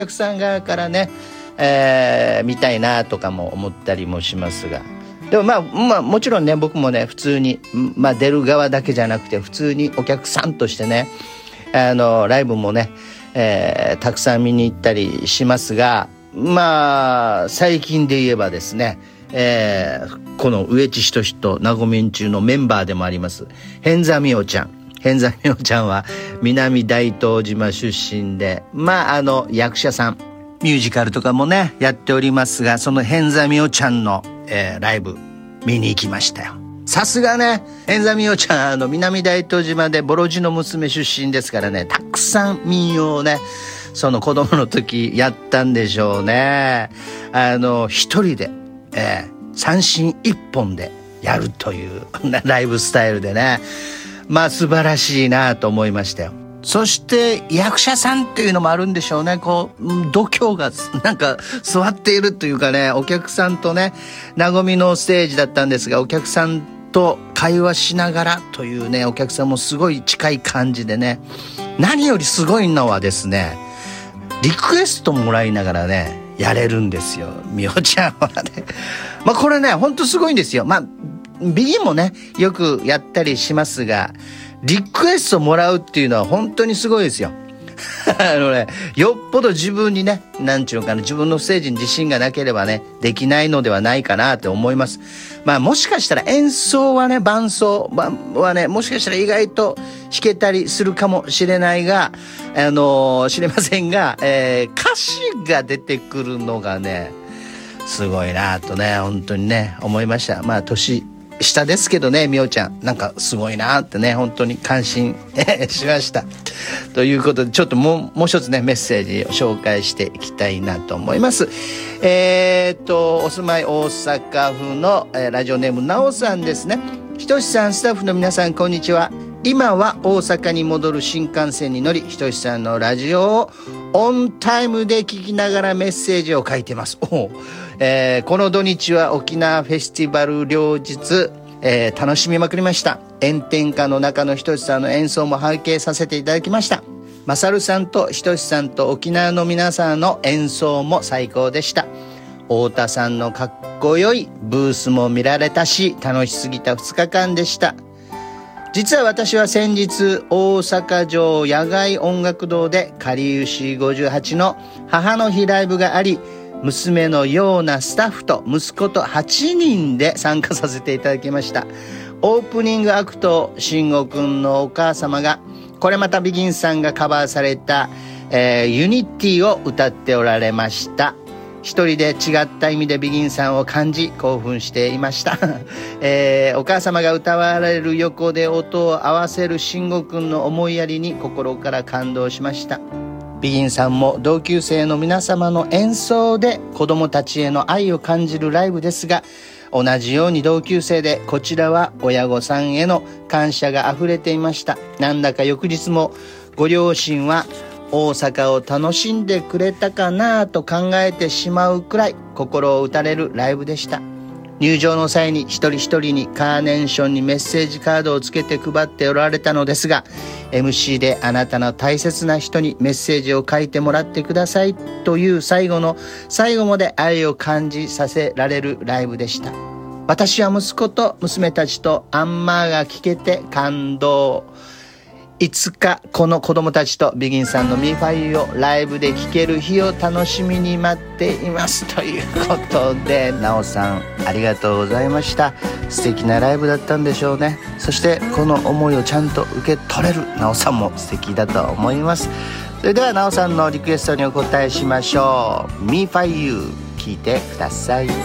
客さん側からね、見たいなとかも思ったりもしますが、でももちろんね、僕もね普通に、出る側だけじゃなくて普通にお客さんとしてね、ライブもね、たくさん見に行ったりしますが、最近で言えばですね、この植地仁となごみん中のメンバーでもあります偏座みおちゃんは南大東島出身で、役者さん、ミュージカルとかもねやっておりますが、その偏座みおちゃんの、ライブ見に行きましたよ。さすがね、偏座みおちゃん南大東島でボロジの娘出身ですからね、たくさん民謡をねその子供の時やったんでしょうね。一人で、三振一本でやるというライブスタイルでね、素晴らしいなと思いましたよ。そして役者さんっていうのもあるんでしょうね。こう度胸がなんか座っているというかね、お客さんとね、なごみのステージだったんですが、お客さんと会話しながらというね、お客さんもすごい近い感じでね、何よりすごいのはですね、リクエストもらいながらねやれるんですよ、みおちゃんはね。これねほんとすごいんですよ。ビギンもねよくやったりしますが、リクエストもらうっていうのは本当にすごいですよ。よっぽど自分にね、自分のステージに自信がなければねできないのではないかなって思います。もしかしたら演奏はね、伴奏はね、もしかしたら意外と弾けたりするかもしれないが、知れませんが、歌詞が出てくるのがねすごいなとね本当にね思いました。年下ですけどね、みおちゃんなんかすごいなってね本当に感心しました。ということで、ちょっともう一つねメッセージを紹介していきたいなと思います。お住まい大阪府の、ラジオネームなおさんですね。ひとしさん、スタッフの皆さん、こんにちは。今は大阪に戻る新幹線に乗り、ひとしさんのラジオをオンタイムで聞きながらメッセージを書いてます。この土日は沖縄フェスティバル両日、楽しみまくりました。炎天下の中のひとしさんの演奏も拝見させていただきました。まさるさんとひとしさんと沖縄の皆さんの演奏も最高でした。太田さんのかっこよいブースも見られたし、楽しすぎた2日間でした。実は私は先日大阪城野外音楽堂でかりゆし58の母の日ライブがあり、娘のようなスタッフと息子と8人で参加させていただきました。オープニングアクト、慎吾くんのお母様が、これまたビギンさんがカバーされた、ユニティを歌っておられました。一人で違った意味でビギンさんを感じ興奮していました。お母様が歌われる横で音を合わせる慎吾くんの思いやりに心から感動しました。ビギンさんも同級生の皆様の演奏で子供たちへの愛を感じるライブですが、同じように同級生でこちらは親御さんへの感謝があふれていました。なんだか翌日もご両親は大阪を楽しんでくれたかなと考えてしまうくらい心を打たれるライブでした。入場の際に一人一人にカーネーションにメッセージカードをつけて配っておられたのですが、 MC であなたの大切な人にメッセージを書いてもらってくださいという最後の最後まで愛を感じさせられるライブでした。私は息子と娘たちとアンマーが聞けて感動。いつかこの子供たちとビギンさんのミーファイをライブで聴ける日を楽しみに待っていますということで、なおさんありがとうございました。素敵なライブだったんでしょうね。そしてこの思いをちゃんと受け取れるなおさんも素敵だと思います。それではなおさんのリクエストにお答えしましょう。ミーファイユー聴いてください。